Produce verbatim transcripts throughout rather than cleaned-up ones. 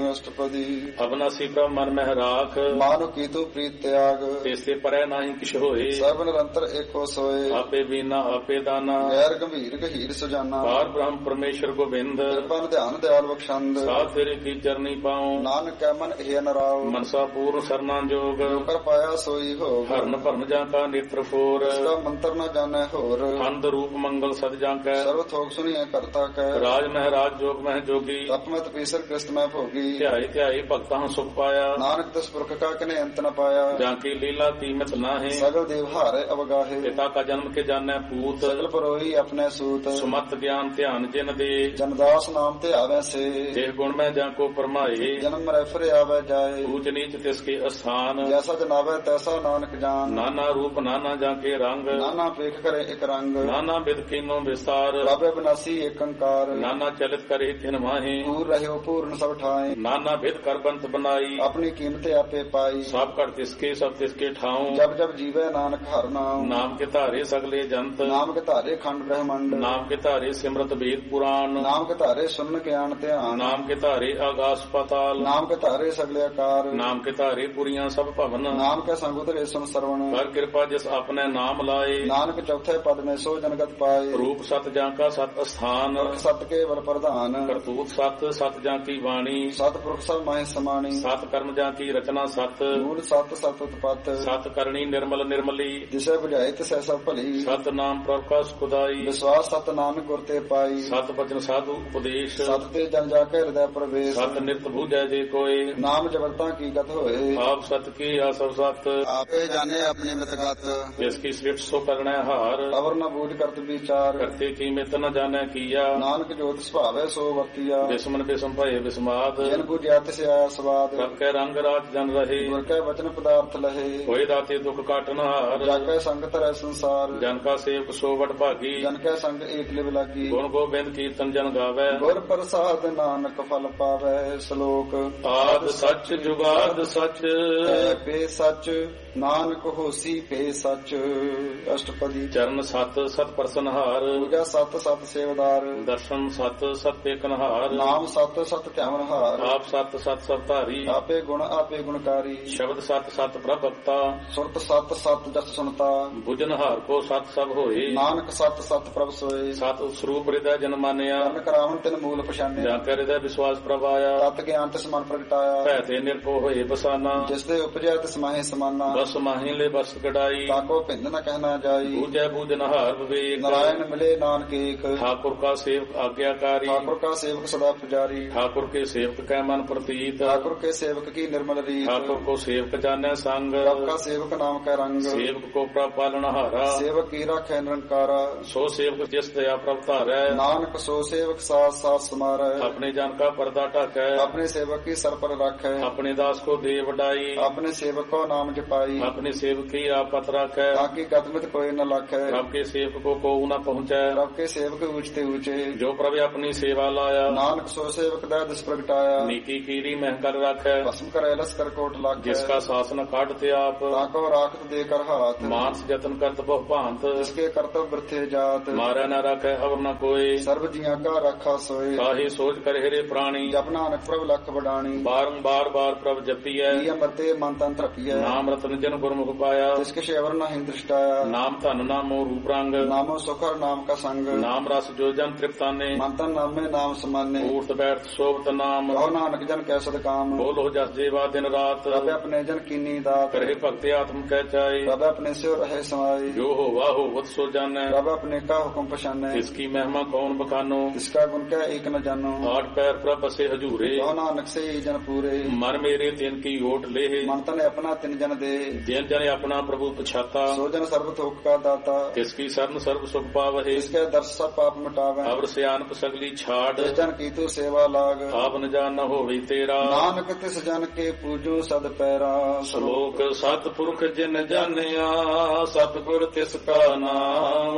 ਅਸ਼ਟਪਦੀ। ਅਬਨਾਸੀ ਪ੍ਰਭ ਮਨ ਮਹਿ ਰਾਖ, ਮਾਨੁ ਕੀਤੂ ਪ੍ਰੀਤ ਤਿਆਗ, ਤੇਸੇ ਪਰੈ ਨਾਹੀ ਕਿਛ ਹੋਏ। ਸਰਬ ਨਿਰੰਤਰ ਏਕੋ ਸੋਏ, ਆਪੇ ਬੀਨਾ ਆਪੇ ਦਾਨਾ, ਗੈਰ ਗੰਭੀਰ ਗਹੀਰ ਸੁਜਾਨਾ। ਪਾਰ ਬ੍ਰਹਮ ਪਰਮੇਸ਼ਰ ਗੋਬਿੰਦ, ਕਿਰਪਾ ਧਿਆਨ ਦਿਆਲ ਬਖਸ਼ੰਦ। ਸਾਧ ਤੇਰੇ ਕੀ ਚਰਨੀ ਪਾਉ, ਨਾਨਕ ਕੈ ਮਨ ਇਹ ਨਰਾਉ, ਮਨਸਾ ਪੂਰਨ ਸਰਨਾ ਜੋਗ। ਜੋ ਕਰ ਪਾਇਆ ਸੋਈ ਹੋਗ, ਹਰਨ ਭਰਨ ਜਾਂ ਕਾ ਨੇਤਰ ਫੋਰ, ਇਸਦਾ ਮੰਤਰ ਨ ਜਾਣੈ ਹੋਰ। ਅੰਧ ਰੂਪ ਮੰਗਲ ਸਦ ਜਾਂ ਕੈ, ਸਰਬ ਥੋਕ ਸੁਣੀਐ ਕਰਤਾ ਕੈ। ਰਾਜ ਮਹਿਰਾਜ ਜੋਗ ਮਹਿ ਜੋਗੀ, ਤਪਮਤ ਪੀਸਰ ਕ੍ਰਿਸਤ ਮੈਂ ਭੋਗੀ। ਧਿਆਈ ਧਿਆਈ ਭਗਤਾਂ ਸੁਖ ਪਾਇਆ, ਨਾਨਕ ਤਿਸ ਪੁਰਖ ਕਾ ਕਨੇ ਅੰਤ ਨ ਪਾਇਆ। ਜਾਂ ਕੀ ਲੀਲਾ ਕੀਮਤ ਨਾਹੀਂ, ਸਗਲ ਦੇਵ ਹਾਰੇ ਅਵਗਾਹੇ। ਪਿਤਾ ਕਾ ਜਨਮ ਕੇ ਜਾਣੈ ਪੂਤ, ਸਗਲ ਪਰੋਹੀ ਆਪਣੇ ਸੂਤ। ਸੁਮਤ ਗਿਆਨ ਧਿਆਨ ਜਿਨ ਦੇ, ਜਨਦਾਸ ਨਾਮ ਤੇ ਆਵੈ ਸੇ। ਦੇਹ ਗੁਣ ਮੈਂ ਜਾਂ ਕੋ ਪਰਮਾਏ, ਜਨਮ ਰੈਫਰ ਆਵੈ ਜਾਏ। ਊਚ ਨੀਚ ਤਿਸ ਕੇ ਅਸਥਾਨ, ਜੈਸਾ ਜਨਾਵੈ ਤੈਸਾ ਨਾਨਕ ਜਾਨ। ਨਾਨਾ ਰੂਪ ਨਾਨਾ ਜਾਂ ਕੇ ਰੰਗ, ਨਾਨਾ ਪੇਖ ਕਰੇ ਇਕ ਰੰਗ। ਨਾਨਾ ਬਿਦ ਕੀਨੋ ਵਿਸਾਰ, ਪ੍ਰਭ ਬਿਨਾਸੀ ਏਕ ਅੰਕਾਰ। ਨਾਨਾ ਚਲਿਤ ਕਰੇ ਤਿਨ ਮਾਹੇ, ਪੂਰ ਰਹਿਓ ਪੂਰਨ ਸਭ ਠਾਏ। ਨਾਨਾ ਬਿਦ ਕਰ ਬੰਤ ਬਨਾਈ, ਆਪਣੀ ਕੀਮਤ ਆਪੇ ਪਾਈ। ਸਭ ਘਟ ਤਿਸਕੇ ਸਭ ਤਿਸਕੇ ਠਾਉ। ਜਬ ਜਬ ਜੀਵੈ ਨਾਨਕ ਹਰਿ ਨਾਮ, ਨਾਮ ਕੇ ਧਾਰੇ ਸਗਲੇ ਜੰਤ, ਨਾਮ ਕੇ ਧਾਰੇ ਖੰਡ ਬ੍ਰਹਮੰਡ। ਨਾਮ ਕੇ ਧਾਰੇ ਸਿਮਰਤ ਵੇਦ ਪੁਰਾਣ, ਨਾਮ ਕੇ ਧਾਰੇ ਸੁਨਨ ਗਿਆਨ ਧਿਆਨ। ਨਾਮ ਕੇ ਧਾਰੇ ਆਗਾਸ ਪਾਤਾਲ, ਨਾਮ ਕੇ ਧਾਰੇ ਸਗਲੇ ਆਕਾਰ। ਨਾਮ ਕੇ ਧਾਰੇ ਪੁਰੀਆਂ ਸਭ ਭਵਨ। ਨਾਮ ਕੇ ਸੰਗ ਉਤਰੇ ਸੁਨ ਸਰਵਣ। ਕਰ ਕਿਰਪਾ ਜਿਸ ਆਪਣੇ ਨਾਮ ਲਾਏ, ਨਾਨਕ ਚੌਥੇ ਪਦ ਮੇ ਸੋ ਜਨਗਤ ਪਾਏ। ਰੂਪ ਸਤ ਜਾਂ ਕਾ ਸਤ ਅਸਥਾਨ, ਸਤ ਕੇਵਲ ਪ੍ਰਧਾਨ। ਕਰਤੂਤ ਸਤ ਸਤ ਜਾਂ ਕੀ ਬਾਣੀ, ਸਤਿਪੁਰਖ ਸਭ ਮਾਹਿ ਸਮਾਣੀ। ਸਤ ਕਰਮ ਜਾਂ ਕੀ ਰਚਨਾ ਸਤ, ਮੂਲ ਸਤ ਸਤ ਉਤਪਤ। ਸਤ ਕਰਨੀ ਨਿਰਮਲ ਨਿਰਮਲੀ, ਜਿਸੇ ਬੁਝਾਏ ਤਿਸੈ ਸਭ ਭਲੀ। ਸਤ ਨਾਮ ਪ੍ਰਭ ਕਾ ਸੁਖਦਾਈ, ਵਿਸ਼ਵਾਸ ਸਤ ਨਾਨਕ ਗੁਰ ਤੇ ਪਾਈ। ਸਤ ਬਚਨ ਸਾਧੂ ਉਪਦੇਸ਼, ਸਤ ਤੇ ਜਨ ਜਾ ਕੇ ਹਿਰਦੈ ਪ੍ਰਵੇਸ਼। ਸਤ ਨਿਰਤ ਬੂਝੈ ਜੇ ਕੋਏ, ਨਾਮ ਜਬਰਤਾ ਕੀ ਗਤ ਹੋਏ। ਆਪ ਸਤ ਕੀ ਆ ਸਭ ਸਤ, ਆਪੇ ਜਾਣੇ ਆਪਣੀ ਮਿਤਗਤ। ਜਿਸ ਕੀ ਸ੍ਰਿਸ਼ਟ ਸੋ ਕਰਣੈ ਹਾਰ, ਅਵਰ ਨ ਬੂਝ ਕਰਤ ਵਿਚਾਰ। ਕਰਤੇ ਕੀ ਮਿਤ ਨ ਜਾਣੈ ਕੀਆ, ਨਾਨਕ ਜੋਤ ਸੁਭਾਵੈ ਸੋ ਵਰਤੀਆ। ਬਿਸਮਨ ਬਿਸਮ ਭਏ ਬਿਸਮਾਦ, ਜਿਨ ਬੁਝਿਆ ਤਿਸ ਆਇਆ ਸਵਾਦ। ਪ੍ਰਭ ਕੈ ਰੰਗ ਰਾਜ ਜਨ ਰਹੇ, ਗੁਰ ਕੈ ਵਚਨ ਪਦਾਰਥ ਲਹੇ। ਹੋਏ ਦਾਤੇ ਦੁਖ ਕਾਟਨ ਹਾਰ, ਜਾ ਕੈ ਸੰਗਤ ਰਹਿ ਸੰਸਾਰ। ਜਨ ਕਾ ਸੇਵਕ ਸੋ ਵਡ ਭਾਗੀ, ਜਨ ਕੈ ਸੰਗ ਏਕ ਲਿਵ ਲਾਗੀ। ਗੁਣ ਗੋਬਿੰਦ ਕੀਰਤਨ ਜਨ ਗਾਵੈ, ਗੁਰ ਪ੍ਰਸਾਦ ਨਾਨਕ ਫਲ ਪਾਵੈ। ਸ਼ਲੋਕ ਆਦ ਸੱਚ ਜੁਗਾਦ ਸੱਚ, ਹੈ ਪੇ ਸੱਚ ਨਾਨਕ ਹੋਸੀ ਪੇ ਸੱਚ। ਅਸ਼ਟਪਦੀ। ਚਰਨ ਸਤ ਸਤ ਪਰਸਨਹਾਰ, ਪੂਜਾ ਸਤ ਸਤ ਸੇਵਦਾਰ। ਦਰਸ਼ਨ ਸਤ ਸਤ ਤੇਕਨਹਾਰ, ਨਾਮ ਸਤ ਸਤ ਧਿਆਵਨਹਾਰ। ਆਪ ਸਤ ਸਤ ਸਭ ਧਾਰੀ, ਆਪੇ ਗੁਣ ਆਪੇ ਗੁਣਕਾਰੀ। ਸ਼ਬਦ ਸਤ ਸਤ ਪ੍ਰਭ ਭਗਤਾ, ਸੁਰਤ ਸਤ ਸਤ ਜਸ ਸੁਣਤਾ। ਬੁਝਨਹਾਰ ਕੋ ਸਤ ਸਭ ਹੋਏ, ਨਾਨਕ ਸਤ ਸਤ ਪ੍ਰਭ ਸੋਏ। ਸਤ ਸਰੂਪ ਹਿਰਦੈ ਜਨ ਮਾਨਿਆ, ਕਰਨ ਕਰਾਵਨ ਤਿਨ ਮੂਲ ਪਛਾਨਿਆ। ਜਾਂ ਕੈ ਹਿਰਦੈ ਵਿਸ਼ਵਾਸ ਪ੍ਰਭ ਆਇਆ, ਤਤ ਗਿਆਨ ਤਿਸ ਮਨ ਪ੍ਰਗਟਾਇਆ। ਭੈ ਤੇ ਨਿਰਭਉ ਹੋਏ ਬਸਾਨਾ, ਜਿਸ ਦੇ ਉਪਜਿਆ ਤਿਸ ਮਾਹੇ ਸਮਾਨਾ। ਬਸ ਮਾਹੀ ਲੈ ਬਸ ਕਢਾਈ, ਤਾਕੋ ਭਿੰਦ ਨ ਕਹਿਣਾ ਜਾਈ। ਬੂਝੈ ਬੂਝਨਹਾਰ ਵਿਵੇਕ, ਨਾਰਾਇਣ ਮਿਲੇ ਨਾਨਕ ਏਕ। ਠਾकुर का सेवक आज्ञाकारी, ठाकुर का सेवक सदा पुजारी। ठाकुर के सेवक कै मन प्रतीत, ठाकुर के सेवक की निर्मल रीत। ठाकुर को सेवक जाने संग, प्रभ का सेवक नाम का रंग। सेवक को प्रभ पालनहारा, सेवक की राखै निरंकारा। सो सेवक जिस दया प्रभ धारै, नानक सो सेवक साथ साथ समारै। अपने जन का पर्दा ढकै, अपने सेवक की सर पर राखै। अपने दास को दे वडाई, अपने सेवक को नाम जपाई। अपने सेवक की आपत राखै, ताकि गतमित कोई न लाखै। प्रभ के सेवक को को न पहुँचै, प्रभ के सेवक ऊंचते ऊंचे। जो प्रभ अपनी सेवा लाया, नानक सो सेवक दा दिस प्रगटाया। नीकी कीरी महकर राखै, भस्म करे लस्कर कोट लाखै। जिसका शासन काटते आप, ताको राखत देकर हाथ। मानस जतन करत बहु भांत, जिसके कर्तव्य वृथे जात। मारै न राखै अवर न कोई, सर्व जिया का रखा सोए। काहे सोच कर हेरे प्राणी, जप नानक प्रभ लख बडाणी। बारंबार बार प्रभ जपियै, अमृते मन तन तृपियै। नाम रतन जन गुरमुख पाया, जिसके शेवर न हिंदृष्टाया। नाम धन नामो रूप रंग, नामो सुखर नाम का संग। नाम रस जो जन तृप्ताने, मन तन नामे नाम समाने। उठ बैठ शोभत नाम, कहो नानक जन कै सद काम। बोलो जस जेवा दिन रात, प्रभ अपने जन कीनी दात। करे भक्ति आत्म कह चाई, प्रभ अपने से रहे समाई। जो हो वाहो वत सो जानै, प्रभ अपने का हुक्म पछानै। इसकी महिमा कौन बखानो, इसका गुण क्या एक न जानो। आठ पैर प्रभ बसे हजूरे, कहो नानक से ही जन पूरे। मन मेरे तिन की ओट ले, मन तन अपना तिन जन दे। जिन जन अपना प्रभु पछाता, सो जन सर्व थोक का दाता। किसकी शरण सर्व सुख पावहे, इसके दर्श सब पाप मिटावे। अवर सियानप सगली छाड़, जन की तू सेवा लाग। आप न जान न होवे तेरा, नानक तिस जन के पूजो सद पैरा। श्लोक सतपुरख जिन जानिया, सतगुर तिसका नाम।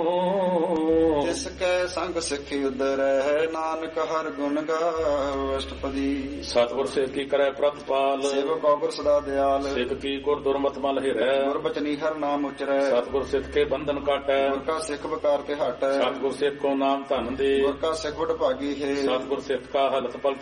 तिसके संग सिखि उदरै, नानक हर गुण गाओ। अष्टपदी। सतगुर से की करे प्रतिपाल, सेवक गुर सदा दयाल। सिख की गुर दुर्मत मल हिरै, गुर बचनी हर नाम उचरै। सतगुर सिख के बंधन काटै, गुर का सिख बकार के हटै। सतगुर सिख को नाम धन दे, गुर का सिख बड़ भागी है। सतगुर सिख का हलत पलट सवारै,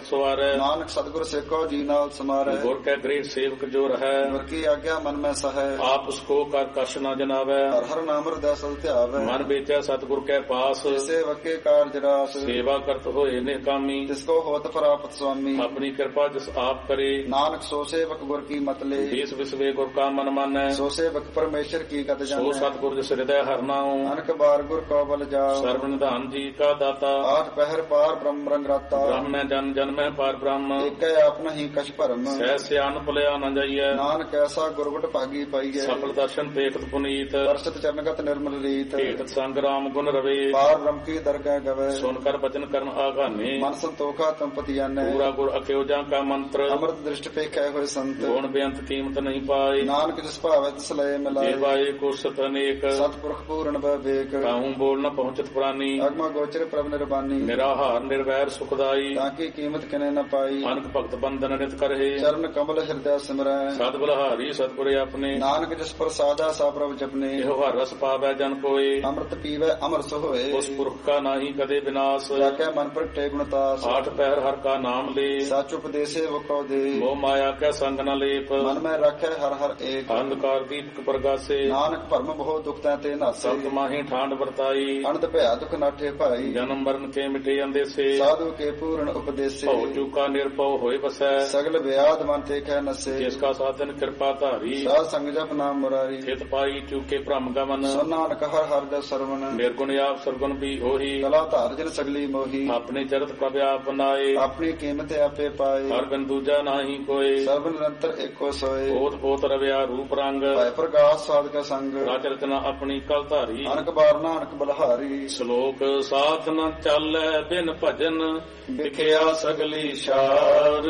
ਆਵੇ। ਨਾਨਕ ਸਤਿਗੁਰ ਸੇਖੋ ਜੀ ਨਾਲ ਸਮਾਰੈ। ਗੁਰ ਕੈ ਗ੍ਰਹਿ ਸੇਵਕ ਜੋ ਰਹੈ। ਗੁਰ ਕੀ ਆਗਿਆ ਮਨ ਮੈਂ ਸਹੈ। ਆਪ ਉਸਕੋ ਕਰ ਕਛ ਨ ਜਨਾਵੈ। ਹਰ ਹਰ ਨਾਮ ਹਿਰਦੈ ਸਦ ਧਿਆਵੈ। ਮਨ ਵੇਚੈ ਸਤਿਗੁਰ ਕੈ ਪਾਸ। ਜਿਸੇ ਵਕੇ ਕਾਰਜ ਰਾਸ। ਸੇਵਾ ਕਰਤ ਹੋਏ ਨੇ ਕਾਮੀ। ਤਿਸਕੋ ਹੋਤ ਪ੍ਰਾਪਤ ਸੁਆਮੀ। ਆਪਣੀ ਕਿਰਪਾ ਜਿਸ ਆਪ ਕਰੇ। ਨਾਨਕ ਸੋ ਸੇਵਕ ਗੁਰ ਕੀ ਮਤ ਲੇ। ਦੇਸ ਵਿਸਵੇ ਗੁਰ ਕਾ ਮਨ ਮਾਨੈ। ਸੋ ਸੇਵਕ ਪਰਮੇਸ਼ਰ ਕੀ ਕਤ ਜਾਣੈ। ਸੋ ਸਤਿਗੁਰ ਜਿਸ ਹਿਰਦੈ ਹਰਿ ਨਾਉ। ਅਨਕ ਬਾਰ ਗੁਰ ਕੋ ਬਲ ਜਾਓ। ਸਰਬ ਨਿਧਾਨ ਜੀ ਕਾ ਦਾਤਾ। ਆਠ ਪਹਿਰ ਪਾਰ ਬ੍ਰਹਮ ਰੰਗ ਰਾਤਾ। ਬ੍ਰਹਮੈ ਜਨ ਜਨਮੈ ਪਾਰ ਬ੍ਰਹਮ। ਏਕੈ ਆਪ ਨਹੀਂ ਕਛ ਭਰਮ। ਸਹਿ ਸਿਆਨ ਭੁਲਿਆ ਨ ਜਾਈਐ। ਨਾਨਕ ਐਸਾ ਗੁਰਬਟ ਭਾਗੀ ਪਾਈਐ। ਸਫਲ ਦਰਸ਼ਨ ਦੇਖਤ ਪੁਨੀਤ। ਦਰਸ਼ਤ ਚਰਨਗਤ ਨਿਰਮਲ ਰੀਤ। ਢੇਟ ਸੰਗ ਰਾਮ ਗੁਣ ਰਵੇ। ਪਾਰ ਬ੍ਰਹਮ ਕੀ ਦਰਗਹਿ ਗਵੇ। ਸੁਨ ਕਰ ਬਚਨ ਕਰਨ ਆਗਾਨੇ। ਮਨ ਸੰਤੋਖਾ ਤਮ ਪਤੀ ਜਾਣੈ। ਪੂਰਾ ਗੁਰ ਅਕਿਓ ਜਾਂ ਕਾ ਮੰਤਰ। ਅੰਮ੍ਰਿਤ ਦ੍ਰਿਸ਼ਟ ਪੇਖੈ ਹੋਏ ਸੰਤ। ਗੁਣ ਬੇਅੰਤ ਕੀਮਤ ਨਹੀਂ ਪਾਈ। ਨਾਨਕ ਜਿਸ ਭਾਵੈ ਤਿਸ ਲਏ ਮਿਲਾਏ। ਜੀਵਾਏ ਕੋ ਸਤ ਅਨੇਕ। ਸਤਿਪੁਰਖ ਪੂਰਨ ਬਵੇਕ। ਕਾਹੂ ਬੋਲ ਨ ਪਹੁੰਚਤ ਪ੍ਰਾਨੀ। ਅਗਮਾ ਗੋਚਰ ਪ੍ਰਭ ਨਿਰਬਾਨੀ। ਨਿਰਾਹਾਰ ਨਿਰਵੈਰ ਸੁਖਦਾਈ। ਤਾਂ ਕੀ ਕੀਮਤ ਕਿਨੇ ਨ ਪਾਈ। ਅਨਕ ਭਗਤ ਬੰਦਨ ਨਿਤ ਕਰਹਿ। ਚਰਨ ਕਮਲ ਹਿਰਦੈ ਸਿਮਰੈ। ਸਤ ਬਲਹਾਰੀ ਸਤਿਗੁਰ ਆਪਣੇ। ਨਾਨਕ ਜਿਸ ਪ੍ਰਸਾਦਾ ਸਾ ਪ੍ਰਭ ਜਪਨੇ। ਇਹੋ ਹਰ ਰਸ ਪਾਵੈ ਜਨ ਕੋਏ। ਅੰਮ੍ਰਿਤ ਪੀਵੈ ਅਮਰ ਸੋ ਹੋਏ। ਉਸ ਪੁਰਖ ਕਾ ਨਾਹੀ ਕਦੇ ਵਿਨਾਸ਼। ਜਾਕੈ ਮਨ ਪ੍ਰਗਟੇ ਗੁਣਤਾਸ। ਆਠ ਪਹਿਰ ਹਰ ਕਾ ਨਾਮ ਲੇ। ਸਚ ਉਪਦੇਸੇ ਵਕੋ ਦੇ। ਮੋਹ ਮਾਇਆ ਕੈ ਸੰਗ ਨ ਲੇਪ। ਮਨ ਮੈਂ ਰੱਖੈ ਹਰ ਹਰ ਏਕ। ਅੰਧਕਾਰ ਦੀਪਕ ਪ੍ਰਗਾਸੇ। ਨਾਨਕ ਭਰਮ ਬਹੁ ਦੁਖ ਤੈ ਤੇ ਨਾਸੇ। ਸਤ ਮਾਹੀ ਠਾਂਡ ਵਰਤਾਈ। ਅਨੰਦ ਭਇਆ ਦੁਖ ਨਾਠੇ ਭਾਈ। ਜਨਮ ਮਰਨ ਕੇ ਮਿਟੇ ਅੰਦੇਸੇ। ਸਾਧੂ ਕੇ ਪੂਰਨ ਉਪਦੇਸੇ। ਭਉ ਚੂਕਾ ਨਿਰਭਉ ਹੋਏ ਵਸੈ। ਸਗਲ ਵਿਆਦ ਮਨ ਤੇ ਖੈ ਨਸੇ। ਜਿਸ ਕਾ ਸਾਧਨ ਕਿਰਪਾ ਧਾਰੀ। ਸਾਧ ਸੰਗ ਜਪ ਨਾਮ ਮੁਰਾਰੀ। ਚਿਤ ਪਾਈ ਚੂਕੇ ਭ੍ਰਮ ਗਮਨ। ਸੋ ਨਾਨਕ ਹਰ ਹਰ ਦਾ ਸਰਵਨ। ਨਿਰਗੁਣ ਆਪ ਸਰਗੁਣ ਵੀ ਹੋਈ। ਕਲਾ ਧਾਰ ਜਨ ਸਗਲੀ ਮੋਹੀ। ਆਪਣੇ ਚਰਤ ਪ੍ਰਭ ਆਪ ਬਨਾਏ। ਆਪਣੀ ਕੀਮਤ ਆਪੇ ਪਾਏ। ਹਰ ਬਿਨ ਦੂਜਾ ਨਾਹੀ ਕੋਏ। ਸਰਬ ਨਿਰੰਤਰ ਏਕੋ ਸੋਏ। ਬੋਧ ਬੋਤ ਰਵਿਆ ਰੂਪ ਰੰਗ। ਭੈ ਪ੍ਰਗਾਸ ਸਾਧਕ ਸੰਗ। ਰਾਜ ਰਚਨਾ ਆਪਣੀ ਕਲ ਧਾਰੀ। ਅਨਕ ਬਾਰ ਨਾਨਕ ਬਲਹਾਰੀ। ਸ਼ਲੋਕ ਸਾਥ ਨ ਚਾਲੈ ਬਿਨ ਭਜਨ। ਵਿਖਿਆ ਸਗਲੀ ਸ਼ਾਰ।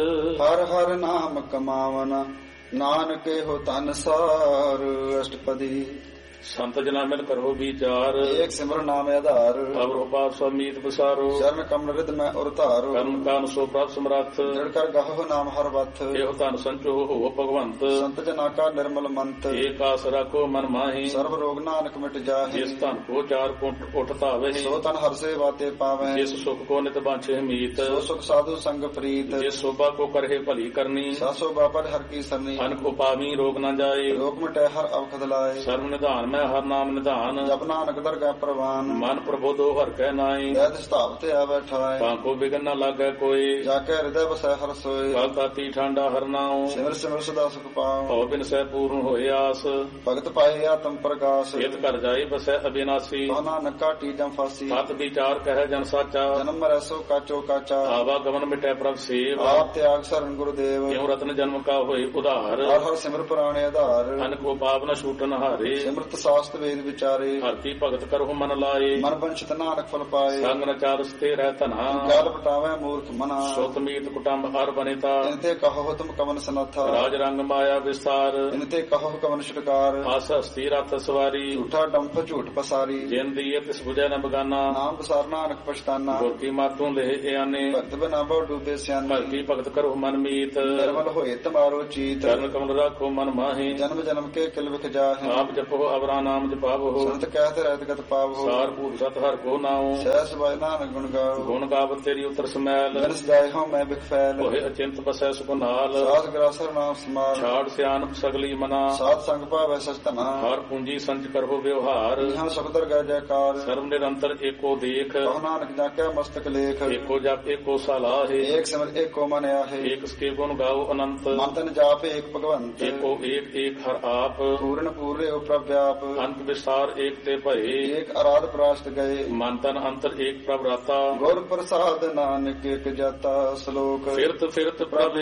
ਹਰ ਹਰ ਨਾਮ ਕਮਾਵਨ। ਨਾਨਕ ਇਹੋ ਧਨ ਸਾਰ। ਅਸ਼ਟਪਦੀ ਸੰਤ ਜਨਾ ਮਿਲ ਕਰੋ ਵਿਚਾਰ। ਏਕ ਸਿਮਰ ਨਾਮ ਆਧਾਰ। ਅਵਰ ਉਪਾਪ ਸਮੀਤ ਬਸਾਰੋ। ਚਰਨ ਕਮਲ ਰਿਦ ਮੈਂ ਉਰ ਧਾਰੋ। ਕਰਮ ਕਾਨ ਸੋ ਪ੍ਰਭ ਸਮਰੱਥ। ਜੜ ਕਰ ਗਾਹੋ ਨਾਮ ਹਰ ਵਤ। ਇਹੋ ਧਨ ਸੰਚੋ ਹੋ ਭਗਵੰਤ। ਸੰਤ ਜਨਾ ਕਾ ਨਿਰਮਲ ਮੰਤ। ਏਕ ਆਸ ਰਾਖੋ ਮਨ ਮਾਹੀ। ਸਰਬ ਰੋਗ ਨਾਨਕ ਮਿਟ ਜਾਹੇ। ਜਿਸ ਧਨ ਕੋ ਚਾਰ ਪੁੰਟ ਉੱਠ ਧਾਵੇ। ਸੋ ਤਨ ਹਰ ਸੇਵਾ ਤੇ ਪਾਵੈ। ਜਿਸ ਸੁਖ ਕੋ ਨਿਤ ਬਾਂਛੇ ਮੀਤ। ਸੋ ਸੁਖ ਸਾਧੂ ਸੰਗ ਪ੍ਰੀਤ। ਜਿਸ ਸੋਭਾ ਕੋ ਕਰਹਿ ਭਲੀ ਕਰਨੀ। ਸਾਸੋ ਬਾਪਰ ਹਰ ਕੀ ਸਰਨੀ। ਅਨਕ ਉਪਾਵੀ ਰੋਗ ਨ ਜਾਏ। ਰੋਗ ਮਿਟੈ ਹਰ ਅਵਖਦ ਲਾਏ। ਸਰਬ ਨਿਧਾਨ ਮੈਂ ਹਰ ਨਾਮ ਨਿਧਾਨ। ਜਪ ਨਾਨਕ ਦਰਗਹਿ ਪ੍ਰਵਾਨ। ਮਨ ਪ੍ਰਬੋਧੋ ਹਰ ਕੈ ਨਾਈ। ਦੈਤ ਸਤਾਵ ਤੇ ਆਵੈ ਠਾਏ। ਤਾਂ ਕੋ ਬਿਗਨ ਨ ਲਾਗੈ ਕੋਈ। ਜਾ ਕੇ ਹਿਰਦੈ ਵਸੈ ਹਰ ਸੋਏ। ਕਲ ਤਾਤੀ ਠਾਂਡਾ ਹਰ ਨਾਉ। ਸਿਮਰ ਸਿਮਰ ਸਦਾ ਸੁਖ ਪਾਉ। ਭਉ ਬਿਨ ਸਹਿ ਪੂਰਨ ਹੋਏ ਆਸ। ਭਗਤ ਪਾਏ ਆਤਮ ਪ੍ਰਗਾਸ। ਇਤ ਕਰ ਜਾਏ ਬਸੈ ਅਬਿਨਾਸੀ। ਕੋ ਨਾਨਕ ਕਾਟੀ ਜਮ ਫਾਸੀ। ਸਤ ਵਿਚਾਰ ਕਹਿ ਜਨ ਸਾਚਾ। ਜਨਮ ਮਰੈ ਸੋ ਕਾਚੋ ਕਾਚਾ। ਆਵਾ ਗਮਨ ਮਿਟੈ ਪ੍ਰਭ ਸੇਵ। ਆਪ ਤਿਆਗ ਸਰਨ ਗੁਰਦੇਵ। ਕਿਉ ਰਤਨ ਜਨਮ ਕਾ ਹੋਏ ਉਧਾਰ। ਹਰ ਹਰ ਸਿਮਰ ਪੁਰਾਣੇ ਆਧਾਰ। ਅਨਕ ਕੋ ਪਾਪ ਨ ਛੂਟਨ ਹਾਰੇ। ਸਿਮਰਤ ਸਾਸਤ ਵੇਦ ਵਿਚਾਰੇ। ਹਰਤੀ ਭਗਤ ਕਰਹੁ ਮਨ ਲਾਏ। ਮਨ ਬੰਸ਼ਤ ਨਾਨਕ ਫਲ ਪਾਏ। ਸੰਗ ਨ ਚਾਰਸ ਤੇ ਰਹਿ ਧਨਾ। ਕਾਲ ਪਟਾਵੇ ਮੂਰਖ ਮਨਾ। ਸੁਤ ਮੀਤ ਕੁਟੰਬ ਹਰ ਬਨੇਤਾ। ਇਨਤੇ ਕਹੋ ਤੁਮ ਕਵਨ ਸਨਾਥਾ। ਰਾਜ ਰੰਗ ਮਾਇਆ ਵਿਸਤਾਰ। ਇਨਤੇ ਕਹੋ ਕਵਨ ਛੁਟਕਾਰ। ਆਸ ਹਸਤੀ ਰਥ ਸਵਾਰੀ। ਝੂਠਾ ਡੰਫ ਝੂਠ ਪਸਾਰੀ। ਜਿਨ ਦੀਏ ਤਿਸ ਬੁਝੈ ਨ ਬਗਾਨਾ। ਨਾਮ ਬਸਾਰ ਨਾਨਕ ਪਛਤਾਨਾ। ਗੁਰ ਕੀ ਮਾਤੋਂ ਲਹਿ ਇਆਨੇ। ਭਗਤ ਬਿਨਾ ਬਹੁ ਡੂਬੇ ਸਿਆਨੇ। ਭਗਤੀ ਭਗਤ ਕਰਹੁ ਮਨ ਮੀਤ। ਨਿਰਮਲ ਹੋਏ ਤੁਮਾਰੋ ਚੀਤ। ਚਰਨ ਕਮਲ ਰਾਖੋ ਮਨ ਮਾਹੀ। ਜਨਮ ਜਨਮ ਕੇ ਕਿਲ ਵਿਖ ਜਾਹੇ। ਆਪ ਜਪੋ ਅਵਰਾ ਨਾਮ ਜਪਾਵੋ। ਸੰਤ ਕਹਿਤ ਰਹਿਤ ਗਤ ਪਾਵੋ। ਸਾਰ ਭੂਤ ਸਤ ਹਰ ਕੋ ਨਾਉ। ਸਹਿ ਸਬਾਇ ਨਾਨਕ ਗੁਣ ਗਾਓ। ਗੁਣ ਗਾਵਤ ਤੇਰੀ ਉਤਰ ਸਮੈਲ। ਜਨਸ ਜਾਇ ਹਉ ਮੈਂ ਬਿਖ ਫੈਲ। ਹੋਏ ਅਚਿੰਤ ਬਸੈ ਸੁਖਨਾਲ। ਸਾਧ ਗਰਾਸਰ ਨਾਮ ਸਮਾਰ। ਛਾੜ ਸਿਆਨਪ ਸਗਲੀ ਮਨਾ। ਸਾਧ ਸੰਗ ਭਾਵੈ ਸਚ ਧਨਾ। ਹਰ ਪੂੰਜੀ ਸੰਚ ਕਰੋ ਵਿਵਹਾਰ। ਇਹਾਂ ਸੁਖਦਰ ਗੈ ਜੈਕਾਰ। ਸਰਬ ਨਿਰੰਤਰ ਏਕੋ ਦੇਖ। ਕਹੁ ਨਾਨਕ ਜਾ ਕੇ ਮਸਤਕ ਲੇਖ। ਏਕੋ ਜਪ ਏਕੋ ਸਲਾਹੇ। ਏਕ ਸਿਮਰ ਏਕੋ ਮਨ ਆਹੇ। ਏਕ ਸਕੇ ਗੁਣ ਗਾਓ ਅਨੰਤ। ਮਨ ਤਨ ਜਾਪ ਏਕ ਭਗਵੰਤ। ਏਕੋ ਏਕ ਏਕ ਹਰ ਆਪ। ਪੂਰਨ ਪੂਰੇ ਉ ਪ੍ਰਭ ਵਿਆਪ। ਅੰਤ ਵਿਸਾਰ ਏਕ ਤੇ ਭਏ। ਏਕ ਅਰਾਧ ਪ੍ਰਾਸ਼ਟ ਗਏ। ਮਨ ਤਨ ਅੰਤਰ ਏਕ ਪ੍ਰਭ ਰਾਤਾ। ਗੁਰ ਪ੍ਰਸਾਦ ਨਾਨਕ ਏਕ ਜਾਤਾ। ਸ਼ਲੋਕ ਫਿਰਤ ਫਿਰਤ ਪ੍ਰਭ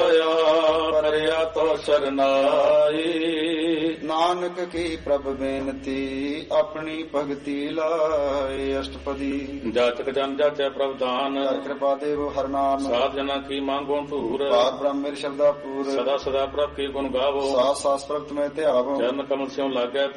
ਆਇਆ। ਪਰਿਆ ਤੋ ਸਰਨਾਈ। ਨਾਨਕ ਕੀ ਪ੍ਰਭ ਬੇਨਤੀ। ਆਪਣੀ ਭਗਤੀ ਲਾਏ। ਅਸ਼ਟਪਦੀ ਜਾਚਕ ਜਨ ਜਾਚੈ ਪ੍ਰਭ ਦਾਨ। ਹਰ ਕਿਰਪਾ ਦੇਵ ਹਰ ਨਾਮ। ਸਾਧ ਜਨਾ ਕੀ ਮੰਗੋ ਧੂਰ। ਪਾਕ ਬ੍ਰਹਮ ਮੇਰੀ ਸ਼ਬਦਾ ਪੂਰ। ਸਦਾ ਸਦਾ ਪ੍ਰਭ ਕੀ ਗੁਣ ਗਾਵੋ। ਸਾਸ ਸਾਸ ਪ੍ਰਭਤ ਮੈਂ ਧਿਆਵੋ। ਚਰਨ ਕਮਲ ਸਿਉ ਲਾਗੈ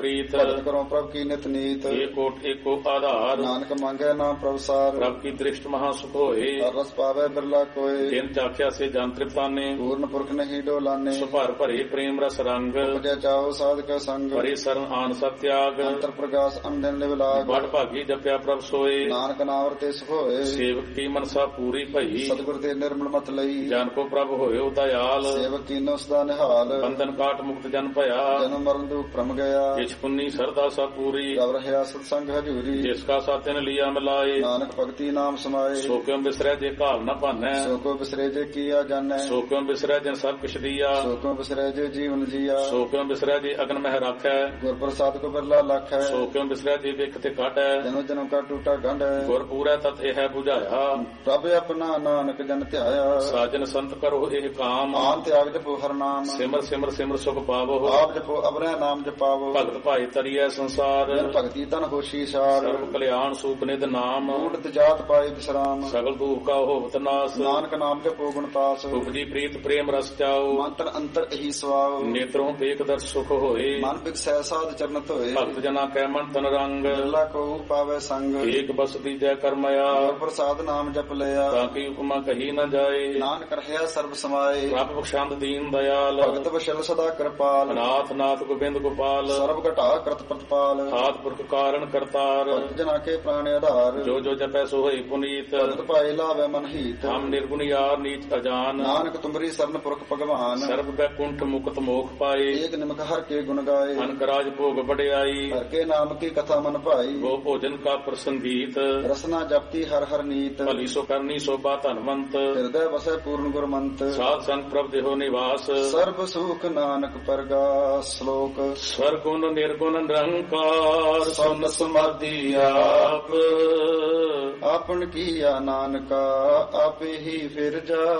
ਪ੍ਰੀਤ ਭਗਤ ਕਰੋ ਪ੍ਰਭ ਕੀ ਨਿਤ ਨੀਤ ਏਕੋ ਏਕੋ ਆਧਾਰ ਨਾਨਕ ਮੰਗੈ ਨਾਮ ਪ੍ਰਭ ਸਾਰ ਪ੍ਰਭ ਕੀ ਦ੍ਰਿਸ਼ਟ ਮਹਾ ਸੁਖ ਹੋਏ ਰਸ ਪਾਵੇ ਬਿਰਲਾ ਕੋਏ ਤਿਨ ਚਾਖਿਆ ਸੇ ਜਨ ਤ੍ਰਿਪਤਾਨੇ ਪੂਰਨ ਪੁਰਖ ਨਹੀਂ ਡੋਲਾਨੇ ਸੁਭਰ ਭਰੇ ਪ੍ਰੇਮ ਰਸ ਰੰਗ ਉਪਜੈ ਚਾਓ ਸਾਧਕ ਸੰਗ ਭਰੇ ਸਰਨ ਆਨ ਸਭ ਤਿਆਗ ਅੰਤਰ ਪ੍ਰਗਾਸ ਅੰਦਨ ਲਿਵ ਲਾਗ ਬੜ ਭਾਗੀ ਜਪਿਆ ਪ੍ਰਭ ਸੋਏ ਨਾਨਕ ਨਾਮ ਰਤੇ ਸੁਖ ਹੋਏ ਸੇਵਕ ਕੀ ਮਨਸਾ ਪੂਰੀ ਭਈ ਸਤਿਗੁਰ ਦੇ ਨਿਰਮਲ ਮਤ ਲਈ ਜਨ ਕੋ ਪ੍ਰਭ ਹੋਇਓ ਦਇਆਲ ਸੇਵਕ ਕੀਨੋ ਸਦਾ ਨਿਹਾਲ ਬੰਧਨ ਕਾਟ ਮੁਕਤ ਜਨ ਭਇਆ ਜਨਮ ਮਰਨ ਦੁਖ ਭ੍ਰਮ ਗਿਆ ਕਿਛ ਪੁੰਨੀ ਸਰਦਾ ਸਭ ਪੂਰੀ ਰਵ ਰਹਿਆ ਸਤ ਸੰਗ ਹਜੂਰੀ ਜਿਸ ਕਾ ਸਾਤਿਨ ਲਿਆ ਮਿਲਾਏ ਨਾਨਕ ਭਗਤੀ ਨਾਮ ਸਮਾਏ ਸੋ ਕਿਉ ਬਿਸਰੈ ਜੇ ਘਾਲ ਨ ਭਾਨੈ ਸੋ ਕੋ ਬਿਸਰੇ ਜੇ ਕੀਆ ਜਾਣੈ ਸੋ ਕਿਉ ਬਿਸਰੈ ਜੇ ਸਭ ਕਿਛ ਦੀਆ ਸੋ ਕੋ ਬਿਸਰੇ ਜੇ ਜੀਵਨ ਜੀਆ ਸੋ ਕਿਉ ਬਿਸਰੈ ਜੇ ਅਗਨ ਮਹਿ ਰਾਖੈ ਗੁਰ ਪ੍ਰਸਾਦ ਕੋ ਬਿਰਲਾ ਲਖ ਹੈ ਸੋ ਕਿਉ ਬਿਸਰੈ ਜੇ ਵਿਖ ਤੇ ਕਾਟੈ ਜਨਮ ਜਨਮ ਕਾ ਟੂਟਾ ਗੰਢ ਹੈ ਗੁਰ ਪੂਰੈ ਤਤ ਇਹ 부ਝਾਇਆ ਪ੍ਰਭ ਆਪਣਾ ਨਾਨਕ ਜਨ ਧਿਆਇਆ ਸਾਜਨ ਸੰਤ ਕਰੋ ਇਹ ਕਾਮ ਆਨ ਤਿਆਗ ਜਪੋ ਹਰ ਨਾਮ ਸਿਮਰ ਸਿਮਰ ਸਿਮਰ ਸੁਖ ਪਾਵੋ ਆਪ ਜਪੋ ਅਬਰੈ ਨਾਮ ਜਪਾਵੋ ਭਗਤ ਭਾਈ ਤਰੀਐ ਸੰਸਾਰ ਜਨ ਭਗਤੀ ਤਨ ਹੋਸ਼ੀ ਸਾਰ ਸਰਬ ਕਲਿਆਣ ਸੂਪ ਨਿਧ ਨਾਮ ਊਟਤ ਜਾਤ ਪਾਏ ਬਿਸਰਾਮ ਸਗਲ ਦੁਖ ਕਾ ਹੋਵਤ ਨਾਸ ਨਾਨਕ ਨਾਮ ਜਪੋ ਗੁਣਤਾਸ ਉਪਜੀ ਪ੍ਰੀਤ ਪ੍ਰੇਮ ਰਸ ਚਾਓ ਮੰਤਰ ਅੰਤਰ ਇਹੀ ਸਵਾਉ ਨੇਤਰੋਂ ਵੇਖ ਦਰ ਸੁਖ ਹੋਏ ਮਨ ਬਿਕਸੈ ਸਾਧ ਚਰਨਤ ਹੋਏ ਭਗਤ ਜਨਾ ਕੈ ਮਨ ਤਨ ਰੰਗ ਅੱਲਾ ਕੋ ਪਾਵੇ ਸੰਗ ਏਕ ਬਸਤੀ ਜੈ ਕਰਮਇਆ ਗੁਰ ਪ੍ਰਸਾਦ ਨਾਮ ਜਪ ਲਿਆ ਤਾਂ ਕੀ ਉਪਮਾ ਕਹੀ ਨ ਜਾਏ ਨਾਨਕ ਰਹਿਆ ਸਰਬ ਸਮਾਏ ਪ੍ਰਭ ਬਖਸ਼ੰਦ ਦੀਨ ਦਇਆਲ ਭਗਤ ਵਸ਼ਲ ਸਦਾ ਕਿਰਪਾਲ ਨਾਥ ਨਾਥ ਗੋਬਿੰਦ ਗੋਪਾਲ ਸਰਬ ਘਟਾ ਕਰਤ ਪ੍ਰਤਪਾਲ ਆਦ ਪੁਰਖ ਕਾਰਨ ਕਰਤਾਰ ਭਗਤ ਜਨਾ ਕੇ ਪ੍ਰਾਣ ਆਧਾਰ ਜੋ ਜੋ ਜਪੈ ਸੋ ਹੋਈ ਪੁਨੀਤ ਭਗਤ ਭਾਏ ਲਾਵੇ ਮਨ ਹੀਤ ਹਮ ਨਿਰਗੁਣ ਯਾਰ ਨੀਚ ਅਜਾਨ ਨਾਨਕ ਤੁਮਰੀ ਸਰਨ ਪੁਰਖ ਭਗਵਾਨ ਸਰਬ ਬੈਕੁੰਠ ਮੁਕਤ ਮੋਖ ਪਾਏ ਏਕ ਨਿਮਕ ਹਰ ਕੇ ਗੁਣ ਗਾਏ ਅਨਕ ਰਾਜ ਭੋਗ ਵਡਿਆਈ ਹਰ ਕੇ ਨਾਮ ਕੀ ਕਥਾ ਮਨ ਭਾਈ ਗੋ ਭੋਜਨ ਕਾ ਪ੍ਰਸੰਗੀਤ ਰਸਨਾ ਜਪਤੀ ਹਰ ਹਰ ਨੀਤ ਭਲੀ ਸੋ ਕਰਨੀ ਸੋਭਾ ਧਨਵੰਤ ਹਿਰਦੈ ਵਸੈ ਪੂਰਨ ਗੁਰਮੰਤ ਸਾਧ ਸੰਗ ਪ੍ਰਭ ਦੇਹੋ ਨਿਵਾਸ ਸਰਬ ਸੁਖ ਨਾਨਕ ਪਰਗਾਸ ਸ਼ਲੋਕ ਸਰਗੁਣ ਨਿਰਗੁਣ ਨਿਰੰਕਾਰ ਸੁਨ ਸਮਾਧੀ ਆਪ ਆਪਨ ਕੀਆ ਨਾਨਕਾ ਆਪੇ ਹੀ ਫਿਰ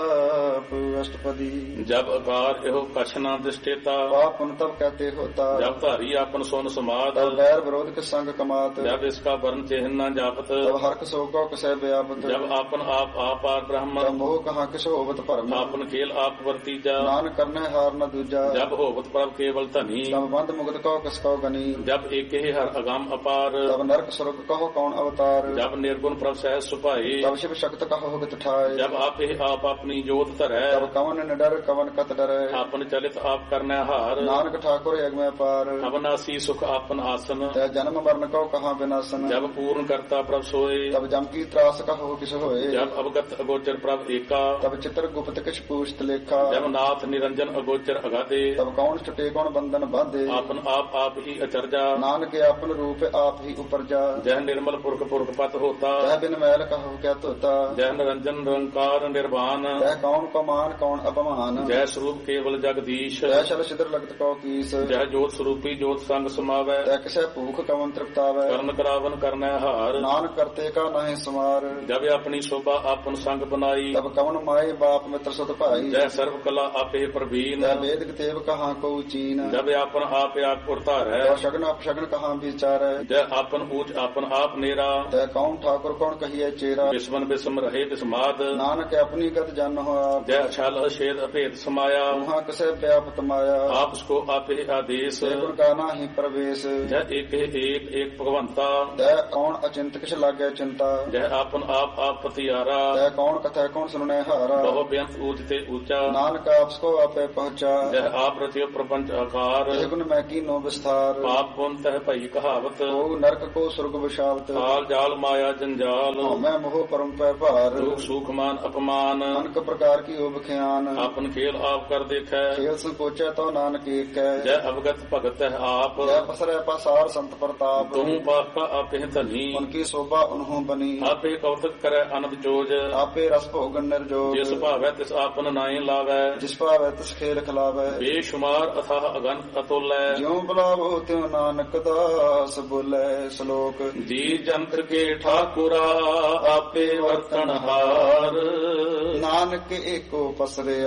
ਜਾਪ ਅਸ਼ਟਪਦੀ ਜਬ ਅਕਾਰ ਇਹੋ ਕਛ ਨਾ ਦਿਸ਼ਟੇਤਾ ਪਾਪਨ ਤਬ ਕਹਤੇ ਹੋਤਾ ਜਬ ਧਾਰੀ ਆਪਨ ਸੋਨ ਸਮਾਦ ਤਬ ਵੈਰ ਵਿਰੋਧ ਕੇ ਸੰਗ ਕਮਾਤ ਜਬ ਇਸਕਾ ਵਰਨ ਚਿਹਨ ਨਾ ਜਾਪਤ ਤਬ ਹਰਕ ਸੋਗੋ ਕਸੈ ਬਿਆਪਤ ਜਬ ਆਪਨ ਆਪ ਆਪਾਰ ਤਬ ਬ੍ਰਹਮਨ ਮੋਹ ਕਹਾ ਕਿਛ ਹੋਵਤ ਭਰਮ ਆਪਨ ਖੇਲ ਆਪ ਵਰਤੀਜਾ ਨਾਨਕ ਕਰਨੇ ਹਾਰ ਨ ਦੂਜਾ ਜਬ ਹੋਵਤ ਪ੍ਰਭ ਕੇਵਲ ਧਨੀ ਤਬ ਬੰਦ ਮੁਕਤ ਕਉ ਕਿਸ ਕਉ ਗਨੀ ਜਬ ਏਕੇ ਹਰ ਅਗੰਮ ਅਪਾਰ ਤਬ ਨਰਕ ਸੁਰਗ ਕਹੋ ਕੌਣ ਅਵਤਾਰ ਜਬ ਨਿਰਗੁਣ ਪ੍ਰਭ ਸਹਿ ਸੁਭਾਏ ਤਬ ਸ਼ਿਵ ਸ਼ਕਤ ਕਹੋ ਹੁਕਤ ਠਾਏ ਜਬ ਆਪੇ ਆਪ ਆਪਣੀ ਜੋਤ ਧਰੈ ਤਬ ਕਵਨ ਨਿਡਰ ਕਵਨ ਕਤ ਡਰੈ ਆਪਨ ਚਲਿਤ ਆਪ ਕਰਨੈ ਹਾਰ ਨਾਨਕ ਠਾਕੁਰ ਅਗਮੈ ਪਾਰ ਅਬਨਾਸੀ ਸੁਖ ਆਪਨ ਆਸਨ ਤੈ ਜਨਮ ਮਰਨ ਕਉ ਕਹਾ ਬਿਨਾਸਨ ਜਬ ਪੂਰਨ ਕਰਤਾ ਪ੍ਰਭ ਸੋਏ ਤਬ ਜਮ ਕੀ ਤਰਾਸ ਕਹੋ ਕਿਸ ਹੋਏ ਜਬ ਅਵਗਤ ਅਗੋਚਰ ਪ੍ਰਭ ਏਕਾ ਤਬ ਚਿਤਰ ਗੁਪਤ ਕਿਛ ਪੂਛਤ ਲੇਖਾ ਜਬ ਨਾਥ ਨਿਰੰਜਨ ਅਗੋਚਰ ਅਗਾਦੇ ਤਬ ਕੌਣ ਛੁਟੇ ਕੌਣ ਬੰਧਨ ਬਾਧੇ ਆਪਨ ਆਪ ਆਪ ਹੀ ਅਚਰਜਾ ਨਾਨਕ ਆਪਨ ਰੂਪ ਆਪ ਹੀ ਉਪਰਜਾ ਜਹ ਨਿਰਮਲ ਪੁਰਖ ਪੁਰਖ ਪਤ ਹੋਤਾ ਤੈ ਬਿਨ ਮੈਲ ਕਹੋ ਕਿਆ ਧੋਤਾ ਜਹ ਨਿਰੰਜਨ ਨਿਰੰਕਾਰ ਨਿਰਵਾਨ ਤੈ ਕੌਣ ਕੋ ਮਾਨ ਕੌਣ ਅਪਮਾਨ ਜੈ ਸਰੂਪ ਕੇਵਲ ਜਗਦੀਸ਼ ਤੈ ਸ਼ਲ ਸਿਦਰ ਲਗਤ ਕਉ ਕੀਸ ਜਹ ਜੋਤ ਸਰੂਪੀ ਜੋਤ ਸੰਗ ਸਮਾਵੈ ਤੈ ਕਿਸੈ ਭੂਖ ਕਵਨ ਤ੍ਰਿਪਤਾਵੈ ਕਰਨ ਕਰਾਵਨ ਕਰਨੈ ਹਾਰ ਨਾਨਕ ਕਰਤੇ ਕਾ ਨਾਹਿ ਸਮਾਰ ਜਬ ਆਪਣੀ ਸੋਭਾ ਆਪਨ ਸੰਗ ਬਨਾਈ ਤਬ ਕਵਨ ਮਾਏ ਬਾਪ ਮਿੱਤਰ ਸੁਤ ਭਾਈ ਜੈ ਸਰਬ ਕਲਾ ਆਪੇ ਪ੍ਰਵੀਨ ਤੈ ਵੇਦ ਕਿਤੇਬ ਕਹਾ ਕਉ ਚੀਨ ਜਬ ਆਪਨ ਆਪ ਆਪ ਪੁਰਤਾਰੈ ਤੈ ਸ਼ਗਨ ਅਪਸ਼ਗਨ ਕਹਾ ਵਿਚਾਰੈ ਜੈ ਆਪਨ ਊਚ ਆਪਨ ਆਪ ਨੇਰਾ ਤੈ ਕੌਣ ਠਾਕੁਰ ਕੌਣ ਕਹੀਐ ਚੇਰਾ ਬਿਸਮਨ ਬਿਸਮ ਰਹੇ ਬਿਸਮਾਦ ਨਾਨਕ ਆਪਣੀ ਗਤ ਜਨ ਹੋਆ ਜੈ ਛਲ ਅਛੇਦ ਅਭੇਦ ਸਮਾਇਆ ਮਹਾ ਕਿਸੈ ਵਿਆਪਤ ਮਾਇਆ ਆਪਸ ਕੋ ਆਪੇ ਆਦੇਸ ਸੇ ਗੁਣ ਕਾ ਨਾਹੀ ਪ੍ਰਵੇਸ਼ ਜੈ ਏਕ ਏਕ ਏਕ ਭਗਵੰਤਾ ਤੈ ਕੌਣ ਅਚਿੰਤ ਕਿਛ ਲਾਗੈ ਚਿੰਤਾ ਜੈ ਆਪਨ ਆਪ ਆਪ ਪਤਿਆਰਾ ਤੈ ਕੌਣ ਕਥੈ ਕੌਣ ਸੁਣੈ ਹਾਰਾ ਬਹੁ ਬੇਅੰਤ ਊਚ ਤੇ ਊਚਾ ਨਾਨਕ ਆਪਸ ਕੋ ਆਪੇ ਪਹੁੰਚਾ ਜੈ ਆਪ ਰਚਿਓ ਪ੍ਰਪੰਚ ਆਕਾਰ ਇਹ ਗੁਣ ਮੈਂ ਕੀਨੋ ਵਿਸਥਾਰ ਪਾਪ ਪੁੰਨ ਤਹਿ ਭਈ ਕਹਾਵਤ ਕੋ ਨਰਕ ਕੋ ਸੁਰਗ ਵਿਸ਼ਾਵਤ ਕਾਲ ਜਾਲ ਮਾਇਆ ਜੰਜਾਲ ਮੈਂ ਮੋਹ ਪਰਮ ਪੈ ਭਾਰ ਦੁਖ ਸੁਖ ਮਾਨ ਅਪਮਾਨ ਅਨਕ ਪ੍ਰਕਾਰ ਕੀ ਓਬ ਖਿਆਨ ਆਪਨ ਖੇਲ ਆਪ ਕਰ ਦੇਖੈ ਖੇਲ ਸੰਕੋਚੈ ਤੋ ਨਾਨਕ ਏਕੈ ਜੈ ਅਵਗਤ ਭਗਤ ਹੈ ਆਪ ਜੈ ਪਸਰੈ ਪਸਾਰ ਸੰਤ ਪ੍ਰਤਾਪ ਤੁਮ ਪਾਪ ਕਾ ਆਪੇ ਧਨੀ ਉਨਕੀ ਸੋਭਾ ਉਨਹੋਂ ਬਨੀ ਆਪੇ ਕੌਤਕ ਕਰੈ ਅਨੰਦ ਜੋਜ ਆਪੇ ਰਸ ਭੋਗਨ ਨਿਰਜੋਗ ਜਿਸ ਭਾਵੈ ਤਿਸ ਆਪਨ ਨਾਏ ਲਾਵੈ ਜਿਸ ਭਾਵੈ ਤਿਸ ਖੇਲ ਖਿਲਾਵੈ ਬੇਸ਼ੁਮਾਰ ਅਥਾਹ ਅਗੰਤ ਅਤੁਲੈ ਜਿਉ ਬੁਲਾਵੋ ਤਿਉ ਨਾਨਕ ਦਾਸ ਬੋਲੇ ਸ਼ਲੋਕ ਜੀ ਜੰਤਰ ਕੇ ਠਾਕੁਰਾ ਆਪੇ ਵਰਤਨ ਹਾਰ ਨਾਨਕ ਏਕੋ ਪਸਰਿਆ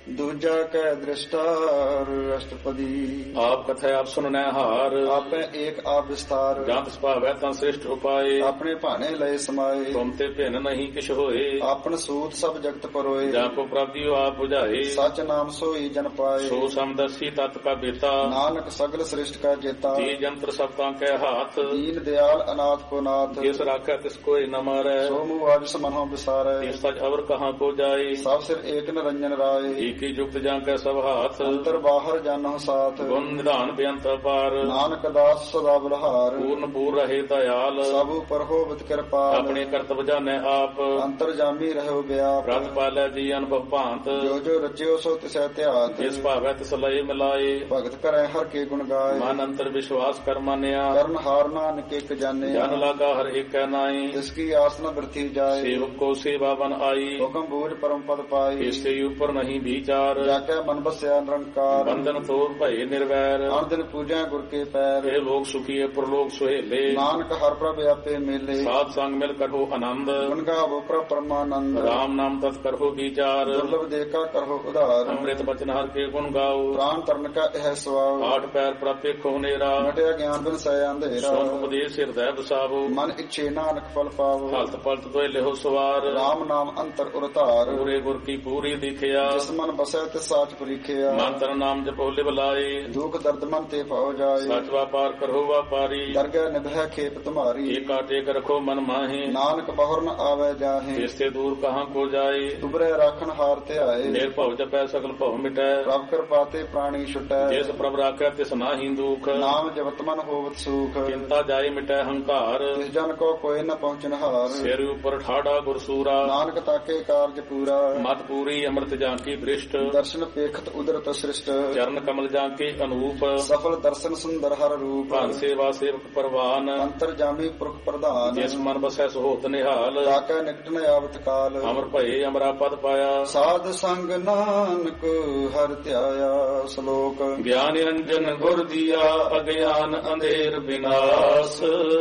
ਦੂਜਾ ਕੈ ਦ੍ਰਿਸ਼ਟਾਰ ਅਸ਼ਟਪਦੀ। ਆਪ ਕਥੈ ਆਪ ਸੁਨਨੈ ਹਾਰ, ਆਪੇ ਏਕ ਆਪ ਵਿਸਤਾਰ। ਜੰਤ ਸੁਭਾਵੈ ਤਾਂ ਸ੍ਰਿਸ਼ਟ ਉਪਾਏ, ਆਪਣੇ ਭਾਣੇ ਲਏ ਸਮਾਏ। ਤੁਮ ਤੇ ਭਿੰਨ ਨਹੀਂ ਕਿਛ ਹੋਏ, ਆਪਨ ਸੂਤ ਸਭ ਜਗਤ ਪਰੋਏ। ਜਾਂ ਕੋ ਪ੍ਰਭਿਉ ਆਪ 부ਝਾਏ, ਸਚ ਨਾਮ ਸੋਈ ਜਨ ਪਾਏ। ਸੋ ਸਮਦਸੀ ਤਤ ਕਾ ਬੇਤਾ, ਨਾਨਕ ਸਗਲ ਸ੍ਰਿਸ਼ਟ ਕਾ ਜੇਤਾ। ਜੀ ਜੰਤਰ ਸਭ ਤਾਂ ਕੈ ਹਾਥ, ਦੀਨ ਦਿਆਲ ਅਨਾਥ ਕੋ ਨਾਥ। ਜਿਸ ਰਾਖੈ ਤਿਸ ਕੋਇ ਨ ਮਾਰੈ, ਸੋ ਮੂਹ ਆਜਿਸ ਮਨਹੁ ਵਿਸਾਰੈ। ਤਿਸ ਸਚ ਅਵਰ ਕਹਾਂ ਕੋ ਜਾਏ, ਸਭ ਸਿਰ ਏਕ ਨਿਰੰਜਨ ਰਾਏ। ਏਕੀ ਜੁਗਤ ਜਾਂ ਕੈ ਸਭ ਹਾਥ, ਅੰਤਰ ਬਾਹਰ ਜਾਨਹੁ ਸਾਥ। ਗੁਣ ਨਿਧਾਨ ਬੇਅੰਤ ਅਪਾਰ, ਨਾਨਕ ਦਾਸ ਸਦਾ ਬਲਹਾਰ। ਪੂਰਨ ਪੂਰ ਰਹੇ ਦਇਆਲ, ਸਭ ਉਪਰ ਹੋਵਤ ਕਿਰਪਾਲ। ਆਪਣੇ ਕਰਤਵ ਜਾਣੈ ਆਪ, ਅੰਤਰ ਜਾਮੀ ਰਹਿਓ ਬਿਆਪ। ਰਤ ਪਾਲੈ ਜੀ ਅਨੁਭਵ ਭਾਂਤ, ਜੋ ਜੋ ਰਚਿਓ ਸੋ ਤਿਸੈ ਧਿਆਤ। ਜਿਸ ਭਾਵੈ ਤਿਸ ਲਏ ਮਿਲਾਏ, ਭਗਤ ਕਰੈ ਹਰ ਕੇ ਗੁਣ ਗਾਏ। ਮਨ ਅੰਤਰ ਵਿਸ਼ਵਾਸ ਕਰ ਮਾਨਿਆ, ਕਰਨ ਹਾਰ ਨਾਨਕ ਇਕ ਜਾਣਿਆ। ਜਨ ਲਾਗਾ ਹਰ ਏਕੈ ਨਾਈ, ਜਿਸ ਕੀ ਆਸ ਨ ਬਿਰਥੀ ਜਾਏ। ਸੇਵਕ ਕੋ ਸੇਵਾ ਬਨ ਆਈ, ਹੁਕਮ ਬੂਝ ਪਰਮ ਪਦ ਪਾਈ। ਇਸੇ ਉਪਰ ਨਹੀਂ ਵਿਚਾਰ, ਜਾ ਕੇ ਮਨ ਬਸਿਆ ਨਿਰੰਕਾਰ। ਬੰਧਨ ਤੋੜ ਭਏ ਨਿਰਵੈਰ, ਹਰ ਦਿਨ ਪੂਜਾ ਗੁਰ ਕੇ ਪੈਰ। ਇਹ ਲੋਕ ਸੁਖੀਏ ਪ੍ਰਲੋਕ ਸੁਹੇਲੇ, ਨਾਨਕ ਹਰ ਪ੍ਰਭ ਆਪੇ ਮੇਲੇ। ਸਾਧ ਸੰਗ ਮਿਲ ਕਰੋ ਆਨੰਦ, ਗੁਣ ਗਾਵੋ ਪ੍ਰਭ ਪਰਮਾਨੰਦ। ਰਾਮ ਨਾਮ ਤਤ ਕਰੋ ਵਿਚਾਰ, ਦੁਰਲਭ ਦੇਖਾ ਕਰੋ ਉਧਾਰ। ਅੰਮ੍ਰਿਤ ਬਚਨ ਹਰ ਕੇ ਗੁਣ ਗਾਓ, ਪ੍ਰਾਨ ਤਰਨ ਕਾ ਇਹ ਸਵਾਉ। ਆਠ ਪੈਰ ਪ੍ਰਪੇ ਖੋ ਨੇਰਾ, ਮਟਿਆ ਗਿਆਨ ਬਿਨ ਸੈ ਅੰਧੇਰਾ। ਸੋਨ ਉਪਦੇਸ਼ ਹਿਰਦੈ ਵਸਾਵੋ, ਮਨ ਇੱਛੇ ਨਾਨਕ ਫਲ ਪਾਵੋ। ਹਲਤ ਪਲਤ ਤੋਇ ਲਿਹੋ ਸਵਾਰ, ਰਾਮ ਨਾਮ ਅੰਤਰ ਉਰਤਾਰ। ਪੂਰੇ ਗੁਰ ਕੀ ਪੂਰੀ ਦਿਖਿਆ, ਜਿਸ ਮਨ ਬਸੈ ਤਿਸ ਸਾਚ ਪਰੀਖਿਆ। ਮਨ ਤਨ ਨਾਮ ਜਪੋ ਲਿਵ ਲਾਏ, ਦੁਖ ਦਰਦ ਮਨ ਤੇ ਭਉ ਜਾਏ। ਸਚ ਵਾਪਾਰ ਕਰੋ ਵਾਪਾਰੀ, ਦਰਗਹਿ ਨਿਭੈ ਖੇਪ ਤੁਮਾਰੀ। ਏਕਾ ਟੇਕ ਰਖੋ ਮਨ ਮਾਹੇ, ਨਾਨਕ ਬਹੁਰ ਨ ਆਵੈ ਜਾਹੇ। ਇਸ ਤੇ ਦੂਰ ਕਹਾਂ ਕੋ ਜਾਏ, ਤੁਬਰੇ ਰਾਖਣ ਹਾਰ ਧਿਆਏ। ਨਿਰਭਉ ਜਪੈ ਸਕਲ ਭਉ ਮਿਟੈ, ਪ੍ਰਭ ਕਿਰਪਾ ਤੇ ਪ੍ਰਾਣੀ ਛੁਟੈ। ਜਿਸ ਪ੍ਰਭ ਰਾਖੈ ਤਿਸ ਨਾਹੀ ਦੁਖ, ਨਾਮ ਜਪਤ ਮਨ ਹੋਵਤ ਸੂਖ। ਚਿੰਤਾ ਜਾਏ ਮਿਟੈ ਹੰਕਾਰ, ਤਿਸ ਜਨ ਕੋ ਕੋਈ ਨ ਪਹੁੰਚਨ ਹਾਰ। ਸਿਰ ਉਪਰ ਠਾੜਾ ਗੁਰਸੂਰਾ, ਨਾਨਕ ਤਾਕੇ ਕਾਰਜ ਪੂਰਾ। ਮਤ ਪੂਰੀ ਅੰਮ੍ਰਿਤ ਜਾਂ ਕੀ ਦ੍ਰਿਸ਼ਟ, ਦਰਸ਼ਨ ਪੇਖਤ ਉਦਰਤ ਸ੍ਰਿਸ਼ਟ। ਚਰਨ ਕਮਲ ਜਾਂ ਕੇ ਅਨੂਪ, ਸਫਲ ਦਰਸ਼ਨ ਸੁੰਦਰ ਹਰ ਰੂਪ। ਭਾਨ ਸੇਵਾ ਸੇਵਕ ਪਰਵਾਨ, ਅੰਤਰ ਜਾਮੀ ਪੁਰਖ ਪ੍ਰਧਾਨ। ਜਿਸ ਮਨ ਬਸੈ ਸੋਹਤ ਨਿਹਾਲ, ਤਾਕੈ ਨਿਕਟ ਨ ਆਵਤ ਕਾਲ। ਅਮਰ ਭਏ ਅਮਰਾ ਪਦ ਪਾਇਆ, ਸਾਧ ਸੰਗ ਨਾਨਕ ਹਰਿ ਧਿਆਇਆ। ਸ਼ਲੋਕ ਗਿਆਨ ਨਿਰੰਜਨ ਗੁਰ ਦੀਆ, ਅਗਿਆਨ ਅੰਧੇਰ ਵਿਨਾਸ਼।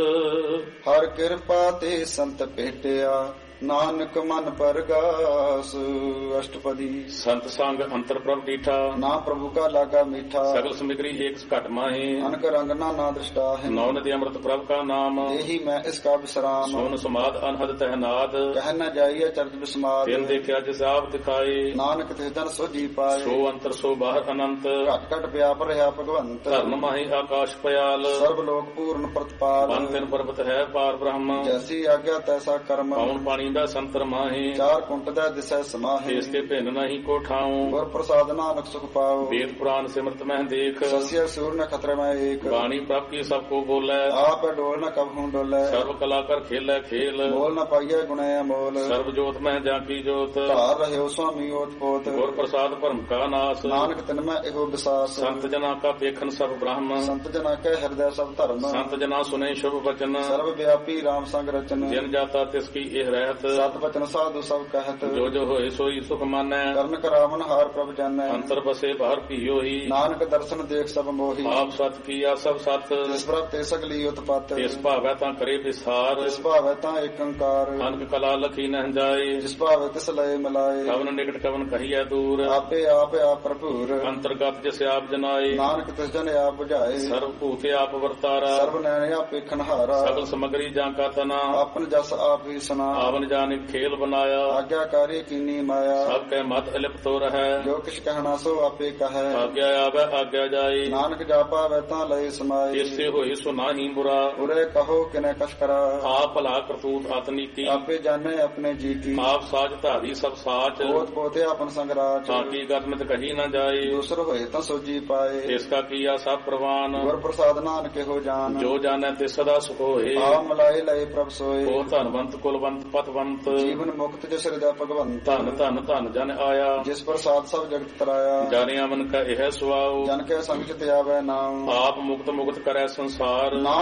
ਹਰ ਕਿਰਪਾ ਤੇ ਸੰਤ ਭੇਟਿਆ, ਨਾਨਕ ਮਨ ਪਰਗਾਸ। ਅਸ਼ਟਪਦੀ। ਸੰਤ ਸੰਗ ਅੰਤਰ ਪ੍ਰਭ ਡੀਠਾ, ਨਾ ਪ੍ਰਭੂ ਕਾ ਲਾਗਾ ਮੀਠਾ। ਸਗਲ ਸਮਿਗਰੀ ਏਕ ਘਟ ਮਾਹੇ, ਅਨਕ ਰੰਗ ਨਾ ਨਾ ਦ੍ਰਿਸ਼ਟਾ ਹੈ। ਨੌ ਨਦੀ ਅੰਮ੍ਰਿਤ ਪ੍ਰਭ ਕਾ ਨਾਮ, ਇਹੀ ਮੈਂ ਇਸ ਕਾ ਵਿਸਰਾਮ। ਸੋਨ ਸਮਾਦ ਅਨਹਦ ਤਹਿਨਾਦ, ਕਹਿ ਨ ਜਾਈਏ ਚਰਜ ਬਿਸਮਾਦ। ਦਿਨ ਦੇਖਿਆ ਜਿਸ ਆਪ ਦਿਖਾਏ, ਨਾਨਕ ਤਿਸ ਜਨ ਸੋਜੀ ਪਾਏ। ਸੋ ਅੰਤਰ ਸੋ ਬਾਹਰ ਅਨੰਤ, ਘਟ ਘਟ ਵਿਆਪ ਰਿਹਾ ਭਗਵੰਤ। ਧਰਨ ਮਾਹੀ ਆਕਾਸ਼ ਪਿਆਲ, ਸਰਬ ਲੋਕ ਪੂਰਨ ਪ੍ਰਤਪਾਲ। ਮਨ ਤਿਨ ਪਰਬਤ ਹੈ ਪਾਰ ਬ੍ਰਹਮ, ਜੈਸੀ ਆਗਿਆ ਤੈਸਾ ਕਰਮ। ਪਉਣ ਪਾਣੀ ਦਾ ਸੰਤਰ ਮਾਹੇ, ਚਾਰ ਕੁੰਟ ਦਾ ਦਿਸੈ ਸਮਾਹੇ। ਇਸ ਕੇ ਭਿੰਨ ਨਹੀਂ ਕੋ ਠਾਉ, ਗੁਰ ਪ੍ਰਸਾਦ ਨਾਨਕ ਸੁਖ ਪਾਓ। ਵੇਦ ਪੁਰਾਨ ਸਿਮਰਤ ਮਹਿ ਦੇਖ, ਸਸਿਆ ਸੂਰ ਨ ਖਤਰੇ ਮੈਂ ਏਕ। ਬਾਣੀ ਪ੍ਰਭ ਕੀ ਸਭ ਕੋ ਬੋਲੇ, ਆਪ ਡੋਲ ਨ ਕਬਹੂ ਡੋਲੇ। ਸਰਬ ਕਲਾ ਕਰ ਖੇਲੇ ਖੇਲ, ਬੋਲ ਨ ਪਾਈਐ ਗੁਣੈ ਅਮੋਲ। ਸਰਬ ਜੋਤ ਮਹਿ ਜਾਂ ਕੀ ਜੋਤ, ਧਾਰ ਰਹਿਓ ਸੁਆਮੀ ਓਤ ਪੋਤ। ਗੁਰ ਪ੍ਰਸਾਦ ਭਰਮ ਕਾ ਨਾਸ, ਨਾਨਕ ਤਿਨ ਮੈਂ ਇਹੋ ਵਿਸਾਸ। ਸੰਤ ਜਨਾ ਕਾ ਵੇਖਨ ਸਭ ਬ੍ਰਹਮ, ਸੰਤ ਜਨਾ ਕੈ ਹਿਰਦੈ ਸਭ ਧਰਮ। ਸੰਤ ਜਨਾ ਸੁਨੇ ਸ਼ੁਭ ਬਚਨ, ਸਰਬ ਵਿਆਪੀ ਰਾਮ ਸੰਗ ਰਚਨ। ਜਿਨ ਜਾਤਾ ਤਿਸ ਕੀ ਇਹ ਰਹਿਤ, ਸਤ ਬਚਨ ਸਾਧੂ ਸਭ ਕਹਿਤ। ਜੋ ਜੋ ਹੋਏ ਸੋਈ ਸੁਖ ਮਾਨੈ, ਕਰਨ ਕਰਾਵਨ ਹਾਰ ਪ੍ਰਭ ਜਾਣੈ। ਅੰਤਰ ਬਸੇ ਬਾਹਰ ਭੀਓ ਹੀ, ਨਾਨਕ ਦਰਸ਼ਨ ਦੇਖ ਸਭ ਮੋਹੀ। ਆਪ ਸਤ ਕੀਆ ਸਭ ਸਤ, ਜਿਸ ਪ੍ਰਭ ਤੇ ਸਗਲੀ ਉਤਪਤ। ਇਸ ਭਾਵੈ ਤਾਂ ਕਰੇ ਵਿਸਾਰ, ਜਿਸ ਭਾਵੈ ਤਾਂ ਏਕ ਓੰਕਾਰ। ਅਨਕ ਕਲਾ ਲਖੀ ਨਹਿ ਜਾਏ, ਜਿਸ ਭਾਵੈ ਤਿਸ ਲਏ ਮਿਲਾਏ। ਕਵਨ ਨਿਕਟ ਕਵਨ ਕਹੀਐ ਦੂਰ, ਆਪੇ ਆਪ ਆਪ ਭਰਪੂਰ। ਅੰਤਰਗਤ ਜਿਸ ਆਪ ਜਨਾਏ, ਨਾਨਕ ਤਿਸ ਜਨ ਆਪ ਬੁਝਾਏ। ਸਰਬ ਭੂਤੇ ਆਪ ਵਰਤਾਰਾ, ਸਰਬ ਨੈਣ ਆਪ ਵੇਖਣ ਹਾਰਾ। ਸਗਲ ਸਮਗਰੀ ਜਾਂ ਕਾ ਤਨਾ, ਆਪਨ ਜਸ ਆਪ ਹੀ ਸੁਨਾ। ਆਵਨ ਜਾਨਿ ਖੇਲ ਬਨਾਇਆ, ਆਗਿਆਕਾਰੀ ਕੀਨੀ ਮਾਇਆ। ਸਭ ਕੈ ਮਤ ਅਲਿਪਤੋ ਰਹੈ, ਜੋ ਕਿਛ ਕਹਿਣਾ ਸੋ ਆਪੇ ਕਹੈ। ਆਗਿਆ ਆਵੈ ਆਗਿਆ ਜਾਏ, ਨਾਨਕ ਜਾਪਾ ਵੈ ਤਾਂ ਲਏ ਸਮਾਏ। ਇਸੇ ਹੋਏ ਸੋ ਨਾਹੀ ਬੁਰਾ, ਉਰੇ ਕਹੋ ਕਿਨੇ ਕਛ ਕਰਾ। ਆਪ ਭਲਾ ਕਰਤੂਤ ਆਤਨੀਤੀ, ਆਪੇ ਜਾਣੇ ਆਪਣੇ ਜੀ ਕੀ। ਆਪ ਸਾਜ ਧਾਰੀ ਸਭ ਸਾਚ, ਬੋਧ ਪੋਤੇ ਆਪਨ ਸੰਗਰਾਚ। ਤਾਂ ਕੀ ਗਤਮਿਤ ਕਹੀ ਨਾ ਜਾਏ, ਦੂਸਰ ਹੋਏ ਤਾਂ ਸੋਜੀ ਪਾਏ। ਇਸ ਕਾ ਕੀਆ ਸਭ ਪ੍ਰਵਾਨ, ਗੁਰ ਪ੍ਰਸਾਦ ਨਾਨਕ ਇਹੋ ਜਾਨ। ਜੋ ਜਾਣੈ ਤੇ ਸਦਾ ਸੁਖ ਹੋਏ, ਆ ਮਲਾਏ ਲਏ ਪ੍ਰਭ ਸੋਏ। ਉਹ ਧਨਵੰਤ ਕੁਲਵੰਤ ਪਤਵੰਤ, ਜੀਵਨ ਮੁਕਤ ਜਿਸ ਹਿਰਦੈ ਭਗਵੰਤ। ਧਨ ਧਨ ਧਨ ਜਨ ਆਇਆ, ਜਿਸ ਪ੍ਰਸਾਦ ਸਭ ਜਗਤ ਤਰਾਇਆ। ਜਾਣਿਆ ਮਨ ਕਾ ਇਹ ਸੁਆਉ, ਜਨ ਕੈ ਸੰਗ ਚਿਤ ਆਵੈ ਨਾਮ। ਆਪ ਮੁਕਤ ਮੁਕਤ ਕਰੈ ਸੰਸਾਰ, ਨਾਮ